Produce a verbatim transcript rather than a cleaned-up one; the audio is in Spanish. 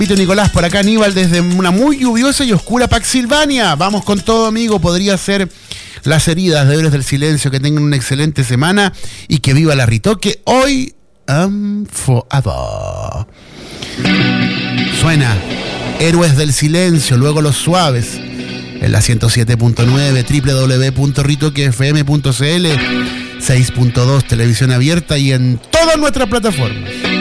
Vito Nicolás por acá, Aníbal, desde una muy lluviosa y oscura Paxilvania. Vamos con todo, amigo. Podría ser las heridas de Héroes del Silencio. Que tengan una excelente semana y que viva la Ritoque hoy and forever. Suena Héroes del Silencio, luego Los Suaves en la ciento siete punto nueve, doble u doble u doble u punto ritoque f m punto c l, seis punto dos televisión abierta y en todas nuestras plataformas.